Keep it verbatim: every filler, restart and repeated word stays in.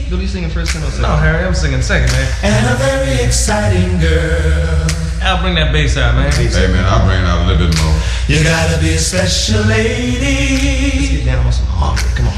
What are you singing first or second? No, Harry, I'm singing second, man. And a very exciting girl. Al, bring that bass out, man. Hey man, I'll bring it out a little bit more. You gotta be a special lady. Let's get down on some harmony. Come on.